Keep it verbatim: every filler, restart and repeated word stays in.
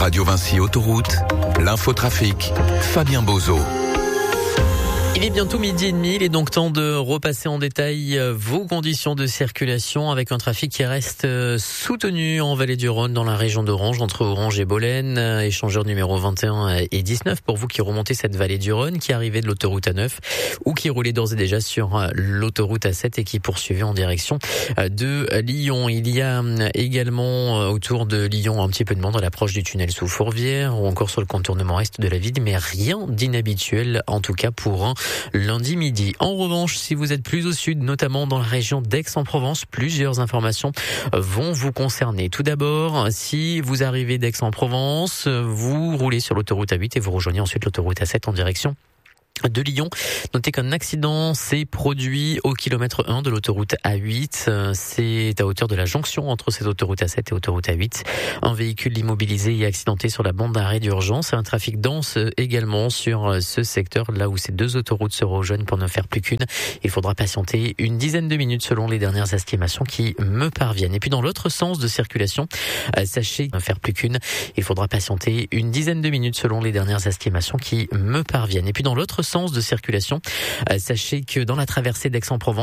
Radio Vinci Autoroute, l'infotrafic, Fabien Bozo. Il est bientôt midi et demi, il est donc temps de repasser en détail vos conditions de circulation avec un trafic qui reste soutenu en Vallée du Rhône dans la région d'Orange, entre Orange et Bolène, échangeur numéro vingt et un et dix-neuf pour vous qui remontez cette Vallée du Rhône, qui arrivez de l'autoroute A neuf ou qui roulez d'ores et déjà sur l'autoroute A sept et qui poursuivez en direction de Lyon. Il y a également autour de Lyon un petit peu de monde à l'approche du tunnel sous Fourvière ou encore sur le contournement est de la ville, mais rien d'inhabituel en tout cas pour un lundi midi. En revanche, si vous êtes plus au sud, notamment dans la région d'Aix-en-Provence, plusieurs informations vont vous concerner. Tout d'abord, si vous arrivez d'Aix-en-Provence, vous roulez sur l'autoroute A huit et vous rejoignez ensuite l'autoroute A sept en direction de Lyon. Notez qu'un accident s'est produit au kilomètre un de l'autoroute A huit. C'est à hauteur de la jonction entre cette autoroute A sept et autoroute A huit. Un véhicule immobilisé et accidenté sur la bande d'arrêt d'urgence. Un trafic dense également sur ce secteur, là où ces deux autoroutes se rejoignent pour ne faire plus qu'une. Il faudra patienter une dizaine de minutes selon les dernières estimations qui me parviennent. Et puis dans l'autre sens de circulation, sachez ne faire plus qu'une. Il faudra patienter une dizaine de minutes selon les dernières estimations qui me parviennent. Et puis dans l'autre sens de circulation, sachez que dans la traversée d'Aix-en-Provence,